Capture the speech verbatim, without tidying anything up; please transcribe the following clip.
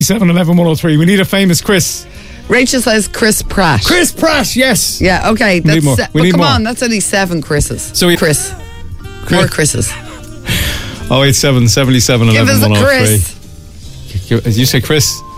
seven eleven one oh three. We need a famous Chris. Rachel says Chris Pratt. Chris Pratt, yes. Yeah, okay. We need That's more. se- We but need come more. on, that's only seven Chris's. So we- Chris. Chris. More Chris's. oh eight seven, seven seven, Give eleven us a one oh three. Chris. Did you say Chris?